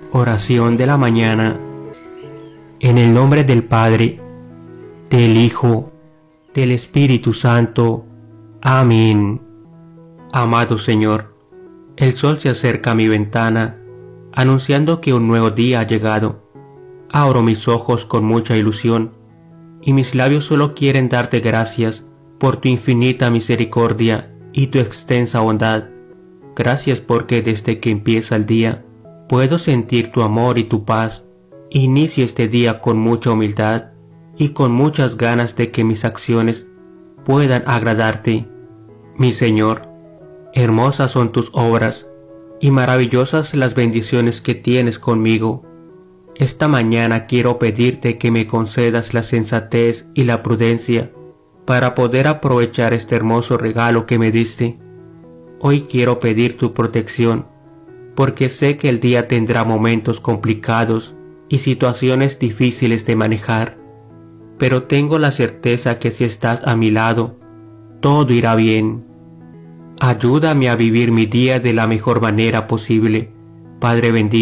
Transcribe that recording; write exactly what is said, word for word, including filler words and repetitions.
Oración de la mañana. En el nombre del Padre, del Hijo, del Espíritu Santo. Amén. Amado Señor, el sol se acerca a mi ventana, anunciando que un nuevo día ha llegado. Abro mis ojos con mucha ilusión, y mis labios solo quieren darte gracias por tu infinita misericordia y tu extensa bondad. Gracias porque desde que empieza el día, puedo sentir tu amor y tu paz. Inicio este día con mucha humildad y con muchas ganas de que mis acciones puedan agradarte. Mi Señor, hermosas son tus obras y maravillosas las bendiciones que tienes conmigo. Esta mañana quiero pedirte que me concedas la sensatez y la prudencia para poder aprovechar este hermoso regalo que me diste. Hoy quiero pedir tu protección, porque sé que el día tendrá momentos complicados y situaciones difíciles de manejar, pero tengo la certeza que si estás a mi lado, todo irá bien. Ayúdame a vivir mi día de la mejor manera posible, Padre bendito.